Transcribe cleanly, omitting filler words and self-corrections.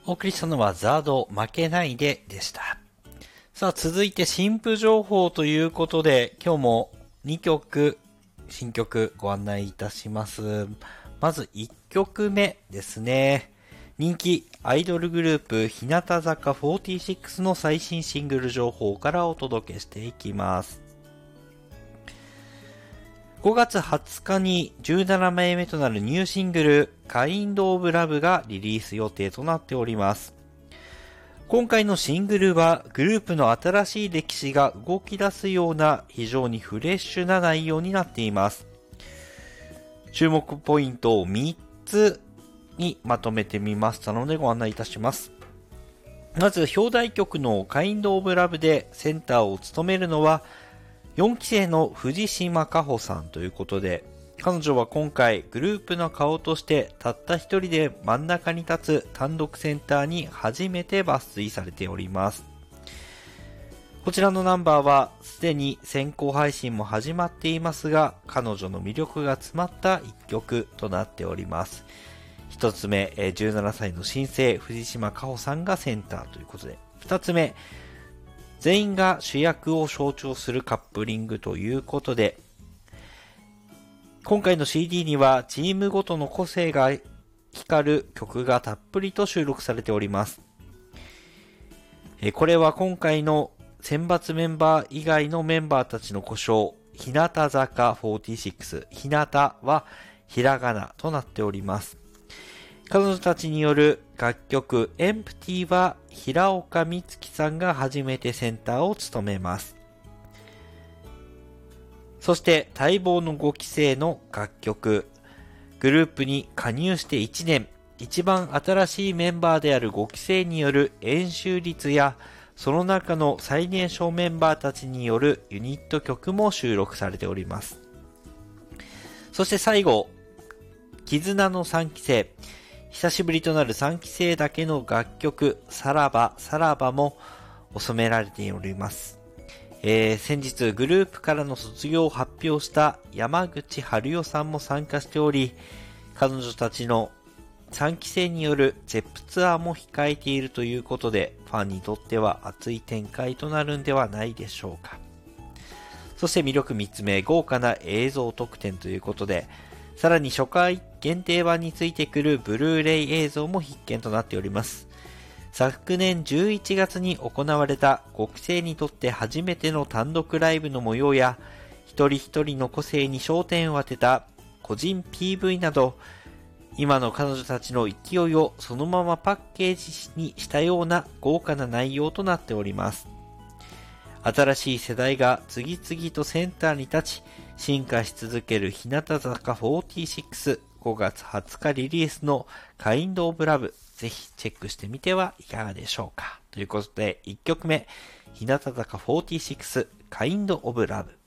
お送りしたのはザード負けないででした。さあ続いて新譜情報ということで、今日も2曲新曲ご案内いたします。まず1曲目ですね。人気アイドルグループ日向坂46の最新シングル情報からお届けしていきます。5月20日に17枚目となるニューシングル Kind of Love がリリース予定となっております。今回のシングルはグループの新しい歴史が動き出すような非常にフレッシュな内容になっています。注目ポイントを3つにまとめてみましたのでご案内いたします。まず表題曲の Kind of Love でセンターを務めるのは4期生の藤島かほさんということで、彼女は今回グループの顔としてたった一人で真ん中に立つ単独センターに初めて抜粋されております。こちらのナンバーはすでに先行配信も始まっていますが、彼女の魅力が詰まった一曲となっております。一つ目、17歳の新星藤島かほさんがセンターということで、二つ目、全員が主役を象徴するカップリングということで、今回の CD にはチームごとの個性が光る曲がたっぷりと収録されております。これは今回の選抜メンバー以外のメンバーたちの呼称、日向坂46、日向はひらがなとなっております。彼女たちによる楽曲 Empty は平岡美月さんが初めてセンターを務めます。そして待望の5期生の楽曲、グループに加入して1年、一番新しいメンバーである5期生による演習率や、その中の最年少メンバーたちによるユニット曲も収録されております。そして最後、絆の3期生、久しぶりとなる3期生だけの楽曲、さらばさらばも収められております。先日グループからの卒業を発表した山口春代さんも参加しており、彼女たちの3期生によるゼップツアーも控えているということで、ファンにとっては熱い展開となるんではないでしょうか。そして魅力3つ目、豪華な映像特典ということで、さらに初回限定版についてくるブルーレイ映像も必見となっております。昨年11月に行われた5期生にとって初めての単独ライブの模様や、一人一人の個性に焦点を当てた個人 PV など、今の彼女たちの勢いをそのままパッケージにしたような豪華な内容となっております。新しい世代が次々とセンターに立ち、進化し続ける日向坂46、5月20日リリースの Kind of Love、ぜひチェックしてみてはいかがでしょうか。ということで、1曲目、日向坂46、Kind of Love。